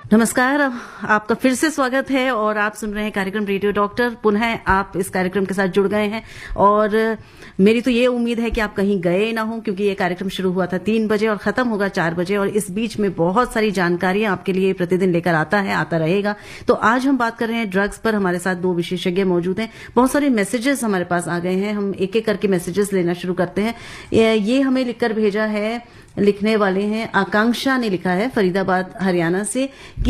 नमस्कार, आपका फिर से स्वागत है और आप सुन रहे हैं कार्यक्रम रेडियो डॉक्टर। पुनः आप इस कार्यक्रम के साथ जुड़ गए हैं और मेरी तो ये उम्मीद है कि आप कहीं गए ना हो, क्योंकि ये कार्यक्रम शुरू हुआ था 3 बजे और खत्म होगा 4 बजे, और इस बीच में बहुत सारी जानकारियां आपके लिए प्रतिदिन लेकर आता रहेगा। तो आज हम बात कर रहे हैं ड्रग्स पर। हमारे साथ 2 विशेषज्ञ मौजूद हैं। बहुत सारे मैसेजेस हमारे पास आ गए हैं, हम एक एक करके मैसेजेस लेना शुरू करते हैं। ये हमें लिखकर भेजा है, लिखने वाले हैं आकांक्षा ने लिखा है फरीदाबाद हरियाणा से कि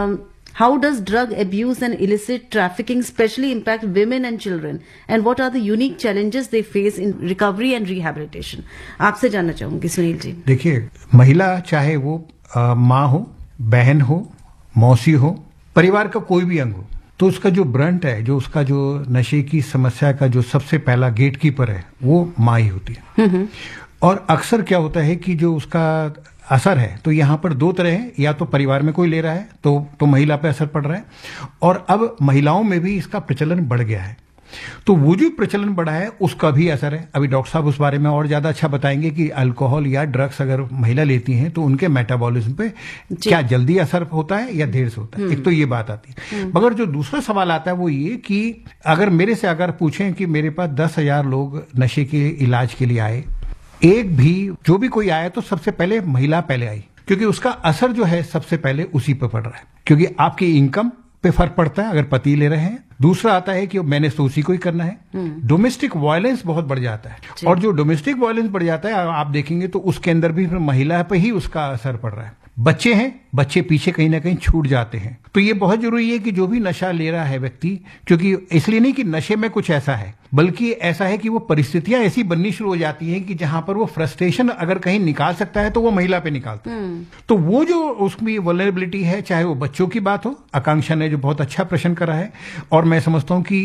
how does drug abuse and illicit trafficking specially impact women and children and what are the unique challenges they face in recovery and rehabilitation. आपसे जानना चाहूंगी सुनील जी। देखिए, महिला चाहे वो माँ हो, बहन हो, मौसी हो, परिवार का कोई भी अंग हो, तो उसका जो ब्रंट है, जो उसका जो नशे की समस्या का जो सबसे पहला गेटकीपर है, वो माँ ही होती है। और अक्सर क्या होता है कि जो उसका असर है, तो यहाँ पर 2 तरह है, या तो परिवार में कोई ले रहा है तो महिला पे असर पड़ रहा है, और अब महिलाओं में भी इसका प्रचलन बढ़ गया है। तो वो जो प्रचलन बढ़ा है उसका भी असर है। अभी डॉक्टर साहब उस बारे में और ज्यादा अच्छा बताएंगे कि अल्कोहल या ड्रग्स अगर महिला लेती हैं तो उनके मेटाबॉलिज्म पे क्या जल्दी असर होता है या देर से होता है। एक तो ये बात आती है। मगर जो दूसरा सवाल आता है वो ये कि अगर मेरे से अगर पूछें कि मेरे पास 10,000 लोग नशे के इलाज के लिए आए, एक भी जो भी कोई आया तो सबसे पहले महिला पहले आई, क्योंकि उसका असर जो है सबसे पहले उसी पर पड़ रहा है, क्योंकि आपकी इनकम पे फर्क पड़ता है अगर पति ले रहे हैं। दूसरा आता है कि मैंने तो उसी को ही करना है। डोमेस्टिक वायलेंस बहुत बढ़ जाता है, और जो डोमेस्टिक वायलेंस बढ़ जाता है आप देखेंगे तो उसके अंदर भी महिला पे ही उसका असर पड़ रहा है। बच्चे हैं, बच्चे पीछे कहीं ना कहीं छूट जाते हैं। तो ये बहुत जरूरी है कि जो भी नशा ले रहा है व्यक्ति, क्योंकि इसलिए नहीं कि नशे में कुछ ऐसा है, बल्कि ऐसा है कि वो परिस्थितियां ऐसी बननी शुरू हो जाती हैं कि जहां पर वो फ्रस्ट्रेशन अगर कहीं निकाल सकता है तो वो महिला पे निकालता है। तो वो जो उसकी वल्नरेबिलिटी है, चाहे वो बच्चों की बात हो, आकांक्षा ने जो बहुत अच्छा प्रश्न करा है, और मैं समझता हूं कि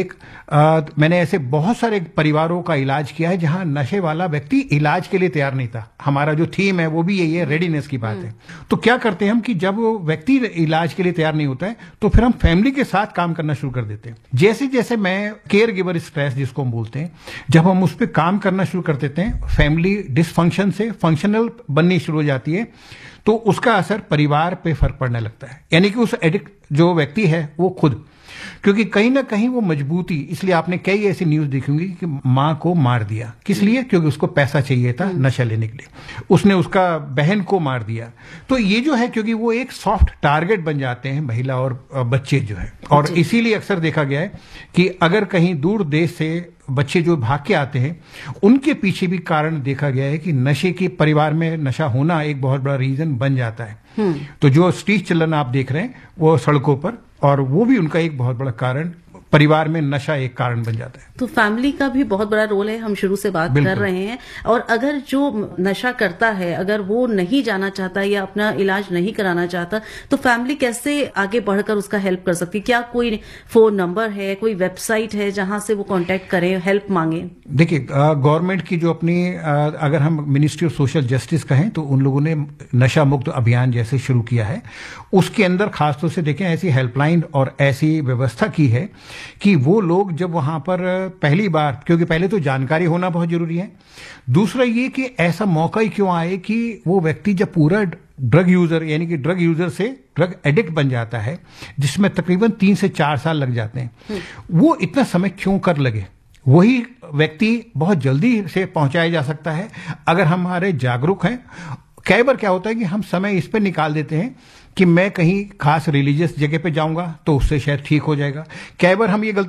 मैंने ऐसे बहुत सारे परिवारों का इलाज किया है जहां नशे वाला व्यक्ति इलाज के लिए तैयार नहीं था। हमारा जो थीम है वो भी यही है, रेडीनेस की बात है। तो क्या करते हैं हम कि जब वो व्यक्ति इलाज के लिए तैयार नहीं होता है तो फिर हम फैमिली के साथ काम करना शुरू कर देते हैं। जैसे जैसे मैं केयर गिवर स्ट्रेस जिसको हम बोलते हैं, जब हम उस पर काम करना शुरू कर देते हैं, फैमिली डिसफंक्शन से फंक्शनल बननी शुरू हो जाती है, तो उसका असर परिवार पे फर्क पड़ने लगता है। यानी कि उस एडिक्ट जो व्यक्ति है वो खुद, क्योंकि कहीं ना कहीं वो मजबूती, इसलिए आपने कई ऐसी न्यूज देखी होंगी कि मां को मार दिया, किस लिए? क्योंकि उसको पैसा चाहिए था नशा लेने के लिए, उसने उसका बहन को मार दिया। तो ये जो है, क्योंकि वो एक सॉफ्ट टारगेट बन जाते हैं महिला और बच्चे जो है, और इसीलिए अक्सर देखा गया है कि अगर कहीं दूर देश से बच्चे जो भाग के आते हैं, उनके पीछे भी कारण देखा गया है कि नशे के परिवार में नशा होना एक बहुत बड़ा रीजन बन जाता है। तो जो स्ट्रीट चिल्ड्रन आप देख रहे हैं वो सड़कों पर, और वो भी उनका एक बहुत बड़ा कारण, परिवार में नशा एक कारण बन जाता है। तो फैमिली का भी बहुत बड़ा रोल है, हम शुरू से बात कर रहे हैं। और अगर जो नशा करता है, अगर वो नहीं जाना चाहता या अपना इलाज नहीं कराना चाहता, तो फैमिली कैसे आगे बढ़कर उसका हेल्प कर सकती है? क्या कोई फोन नंबर है, कोई वेबसाइट है जहां से वो कांटेक्ट करें, हेल्प मांगे? देखिए, गवर्नमेंट की जो अपनी अगर हम मिनिस्ट्री ऑफ सोशल जस्टिस कहें तो उन लोगों ने नशा मुक्त अभियान जैसे शुरू किया है, उसके अंदर खासतौर से देखें ऐसी हेल्पलाइन और ऐसी व्यवस्था की है कि वो लोग जब वहां पर पहली बार, क्योंकि पहले तो जानकारी होना बहुत जरूरी है, दूसरा ये कि ऐसा मौका ही क्यों आए कि वो व्यक्ति जब पूरा ड्रग यूजर, यानी कि ड्रग यूजर से ड्रग एडिक्ट बन जाता है, जिसमें तकरीबन 3 से 4 साल लग जाते हैं, वो इतना समय क्यों कर लगे? वही व्यक्ति बहुत जल्दी से पहुंचाया जा सकता है अगर हमारे जागरूक हैं। कई बार क्या होता है कि हम समय इस पे निकाल देते हैं कि मैं कहीं खास रिलीजियस जगह पे जाऊंगा तो उससे शायद ठीक हो जाएगा। कई बार हम ये गलती